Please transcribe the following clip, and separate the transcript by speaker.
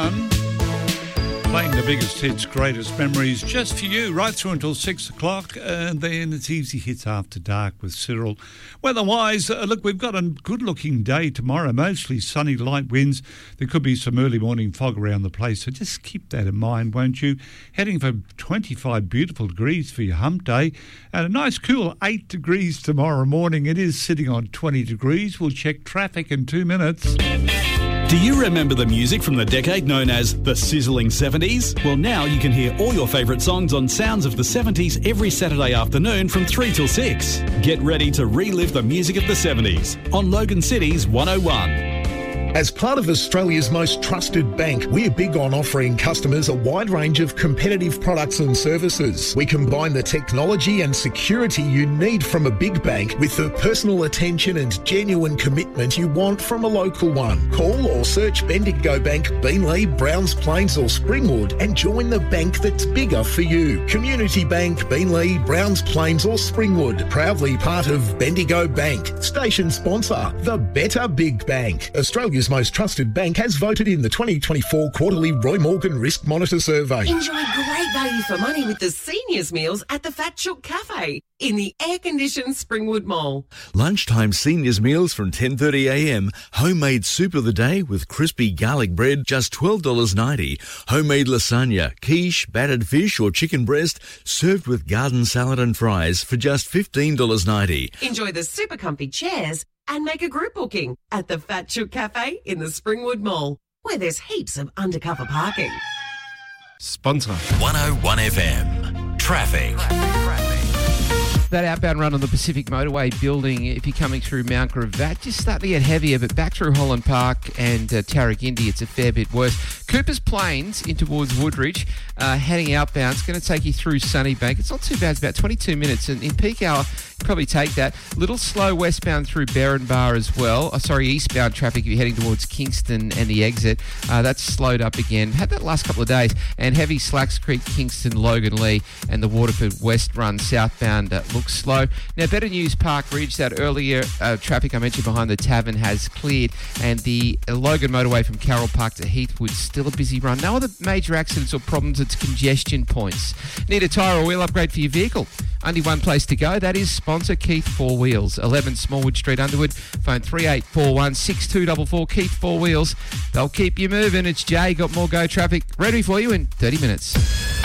Speaker 1: Playing the biggest hits, greatest memories, just for you, right through until 6 o'clock. And then it's Easy Hits After Dark with Cyril. Weather-wise, look, we've got a good-looking day tomorrow, mostly sunny, light winds. There could be some early morning fog around the place, so just keep that in mind, won't you? Heading for 25 beautiful degrees for your hump day, and a nice cool 8 degrees tomorrow morning. It is sitting on 20 degrees. We'll check traffic in 2 minutes.
Speaker 2: Do you remember the music from the decade known as the sizzling 70s? Well, now you can hear all your favourite songs on Sounds of the 70s every Saturday afternoon from 3 till 6. Get ready to relive the music of the 70s on Logan City's 101.
Speaker 3: As part of Australia's most trusted bank, we're big on offering customers a wide range of competitive products and services. We combine the technology and security you need from a big bank with the personal attention and genuine commitment you want from a local one. Call or search Bendigo Bank, Beenleigh, Browns Plains or Springwood and join the bank that's bigger for you. Community Bank, Beenleigh, Browns Plains or Springwood. Proudly part of Bendigo Bank. Station sponsor, the Better Big Bank. Australia's most trusted bank has voted in the 2024 quarterly Roy Morgan Risk Monitor Survey.
Speaker 4: Enjoy great value for money with the seniors meals at the Fat Chook Cafe in the air-conditioned Springwood Mall.
Speaker 5: Lunchtime seniors meals from 10:30am. Homemade soup of the day with crispy garlic bread, just $12.90. Homemade lasagna, quiche, battered fish or chicken breast, served with garden salad and fries for just $15.90.
Speaker 4: Enjoy the super comfy chairs and make a group booking at the Fat Chook Cafe in the Springwood Mall, where there's heaps of undercover parking.
Speaker 6: Sponsor
Speaker 7: 101 FM. Traffic.
Speaker 8: That outbound run on the Pacific Motorway building, if you're coming through Mount Gravatt, just starting to get heavier, but back through Holland Park and Tarragindi, it's a fair bit worse. Cooper's Plains in towards Woodridge, heading outbound. It's going to take you through Sunnybank. It's not too bad. It's about 22 minutes. And in peak hour, you probably take that. Little slow westbound through Berrinbar as well. Eastbound traffic if you're heading towards Kingston and the exit. That's slowed up again. Had that last couple of days. And heavy Slacks Creek, Kingston, Logan Lee, and the Waterford West run southbound looks slow. Now, better news, Park Ridge. That earlier traffic I mentioned behind the tavern has cleared. And the Logan motorway from Carroll Park to Heathwood, still a busy run. No other major accidents or problems. It's congestion points. Need a tyre or wheel upgrade for your vehicle? Only one place to go. That is sponsor Keith 4 Wheels. 11 Smallwood Street, Underwood. Phone 3841 6244 Keith 4 Wheels. They'll keep you moving. It's Jay. Got more Go traffic ready for you in 30 minutes.